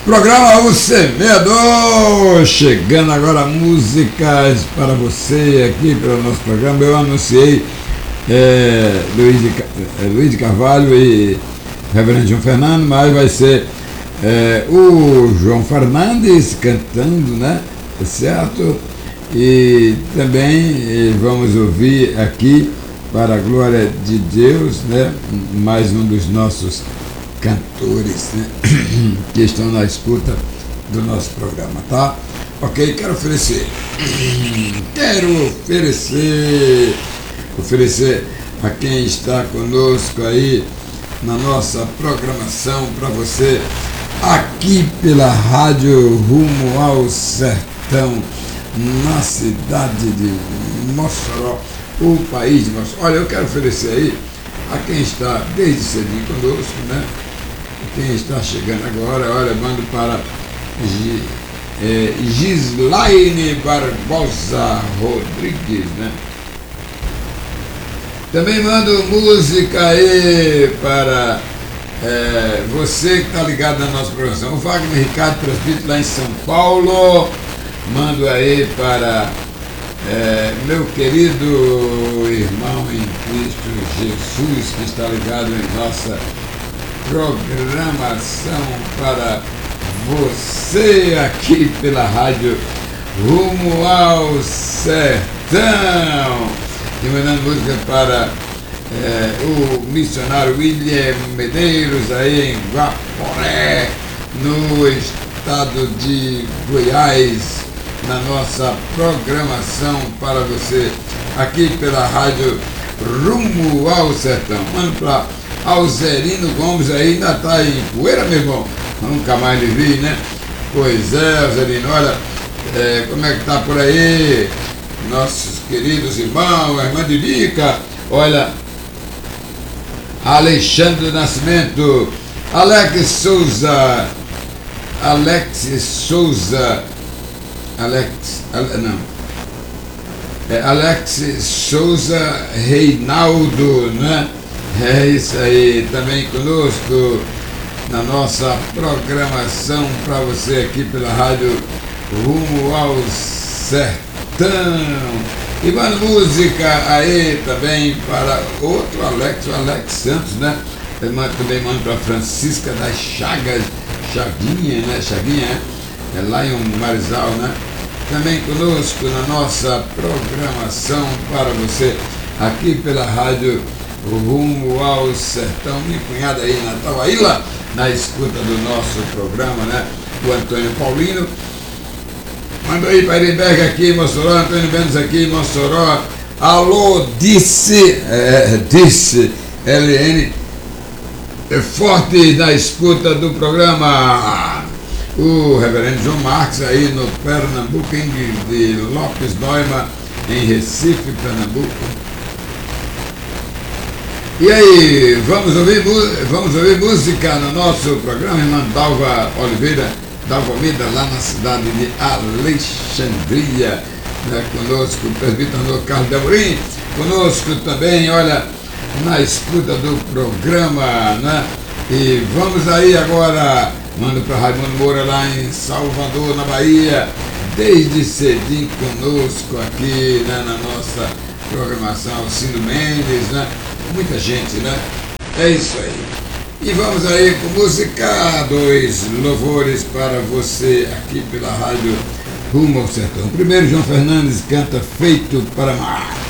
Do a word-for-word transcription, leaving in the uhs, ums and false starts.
Programa O Semeador, chegando agora músicas para você aqui pelo nosso programa. Eu anunciei é, Luiz, de, é, Luiz de Carvalho e Reverendo João Fernando, mas vai ser é, o João Fernandes cantando, né? Certo? E também vamos ouvir aqui, para a glória de Deus, né? Mais um dos nossos cantores, né? Que estão na escuta do nosso programa, tá? Ok, quero oferecer, quero oferecer, oferecer a quem está conosco aí na nossa programação para você aqui pela Rádio Rumo ao Sertão, na cidade de Mossoró, o país de Mossoró. Olha, eu quero oferecer aí a quem está desde cedinho conosco, né? Quem está chegando agora, olha, mando para G, é, Gislaine Barbosa Rodrigues, né? Também mando música aí para é, você que está ligado na nossa programação. O Wagner Ricardo, presbítero lá em São Paulo. Mando aí para é, meu querido irmão em Cristo Jesus, que está ligado em nossa programação para você aqui pela Rádio Rumo ao Sertão. E mandando música para é, o missionário William Medeiros aí em Guaporé, no estado de Goiás, na nossa programação para você aqui pela Rádio Rumo ao Sertão. Mano, para Alzerino Gomes aí, ainda está em poeira, meu irmão. Nunca mais lhe vi, né? Pois é, Alzerino, olha, é, como é que tá por aí? Nossos queridos irmãos, a irmã de Bica, olha, Alexandre Nascimento, Alex Souza, Alex Souza, Alex, não, é Alex Souza Reinaldo, né? É isso aí, também conosco na nossa programação para você aqui pela Rádio Rumo ao Sertão. E manda música aí também para outro Alex, o Alex Santos, né? Eu mando, também mando para Francisca das Chagas, Chaguinha, né? Chaguinha, é lá em Marizal, né? Também conosco na nossa programação para você aqui pela Rádio Rumo ao Sertão. Minha cunhada aí na Tauaíla, na escuta do nosso programa, né? O Antônio Paulino. Manda aí para Irenberg aqui em Mossoró, Antônio Benes aqui em Mossoró. Alô, disse, é, disse L N, é forte na escuta do programa. O reverendo João Marques aí no Pernambuco, em de Lopes Noima, em Recife, Pernambuco. E aí, vamos ouvir, vamos ouvir música no nosso programa, irmã Dalva Oliveira, Dalva Almeida, lá na cidade de Alexandria, né? Conosco o presbítero Carlos Delmorim, conosco também, olha, na escuta do programa, né? E vamos aí agora, mando para Raimundo Moura lá em Salvador, na Bahia, desde cedinho conosco aqui, né? Na nossa programação, Alcindo Mendes, né? Muita gente, né? É isso aí. E vamos aí com música, dois louvores para você aqui pela Rádio Rumo ao Sertão. Primeiro, João Fernandes canta Feito para Amar.